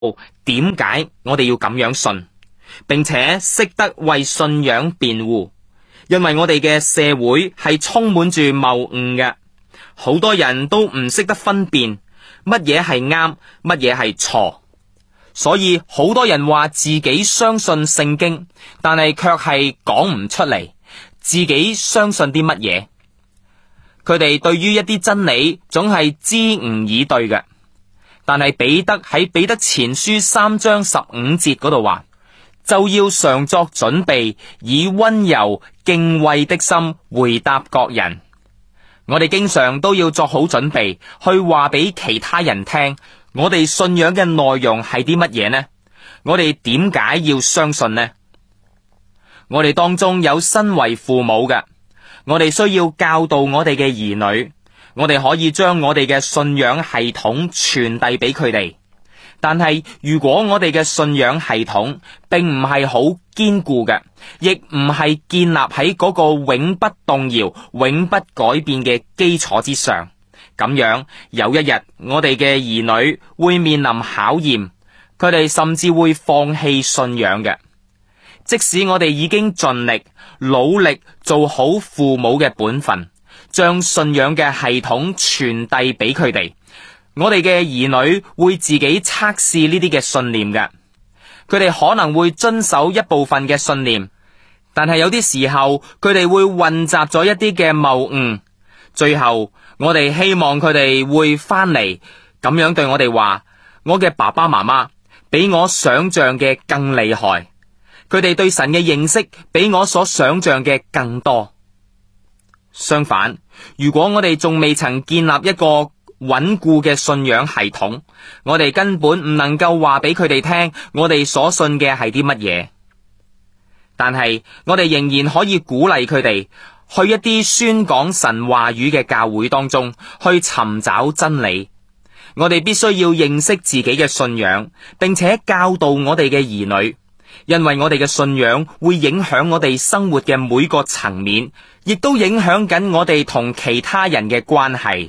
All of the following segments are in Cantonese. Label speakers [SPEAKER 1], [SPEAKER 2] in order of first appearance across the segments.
[SPEAKER 1] 點解我哋要咁樣信，並且識得為信仰辯護。因為我哋嘅社會係充滿住謬誤嘅，好多人都唔識得分辨乜嘢係啱，乜嘢係錯，所以好多人話自己相信聖經，但係卻係講唔出嚟自己相信啲乜嘢。佢哋對於一啲真理總係支吾以對嘅，但係彼得喺彼得前書3章15節嗰度話，就要常作準備，以溫柔敬畏的心回答各人。我哋經常都要作好準備，去話俾其他人聽，我哋信仰嘅內容係啲乜嘢呢？我哋點解要相信呢？我哋當中有身為父母嘅，我哋需要教導我哋嘅兒女，我哋可以將我哋嘅信仰系統傳遞俾佢哋。但係如果我哋嘅信仰系統並唔係好堅固嘅，亦唔係建立喺嗰個永不動搖、永不改變嘅基礎之上，咁樣有一日我哋嘅兒女會面臨考驗，佢哋甚至會放棄信仰嘅。即使我哋已經盡力努力做好父母嘅本分，將信仰嘅系統傳遞俾佢哋，我哋嘅兒女會自己測試呢啲嘅信念嘅，佢哋可能會遵守一部分嘅信念，但係有啲時候佢哋會混雜咗一啲嘅謬誤，最後我哋希望佢哋會翻嚟咁樣對我哋話，我嘅爸爸媽媽比我想象嘅更厲害，佢哋對神嘅認識比我所想象嘅更多。相反，如果我哋仲未曾建立一個穩固嘅信仰系統，我哋根本唔能夠話俾佢哋聽我哋所信嘅係啲乜嘢。但係我哋仍然可以鼓勵佢哋去一啲宣講神話語嘅教會當中去尋找真理。我哋必須要認識自己嘅信仰，並且教導我哋嘅兒女，因為我哋嘅信仰會影響我哋生活嘅每個層面，亦都影響緊我哋同其他人嘅關係。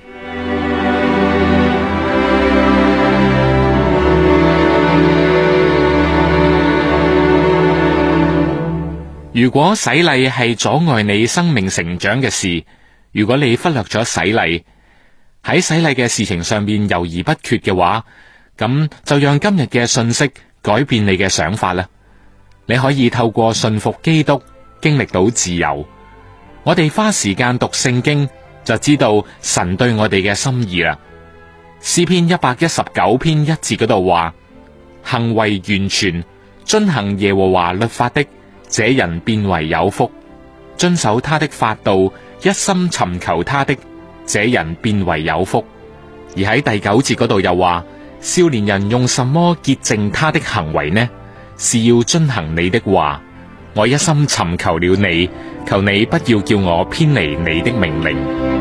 [SPEAKER 2] 如果洗禮係阻礙你生命成長嘅事，如果你忽略咗洗禮，喺洗禮嘅事情上面猶豫不決嘅話，咁就讓今日嘅信息改變你嘅想法啦。你可以透過信服基督經歷到自由。我哋花時間讀聖經，就知道神對我哋嘅心意啦。詩篇119篇1節嗰度話，行為完全，遵行耶和華律法的，這人便為有福；遵守他的法度，一心尋求他的，這人便為有福。而喺第9節嗰度又話，少年人用什麼潔淨他的行為呢？是要遵行你的話。我一心尋求了你，求你不要叫我偏離你的命令。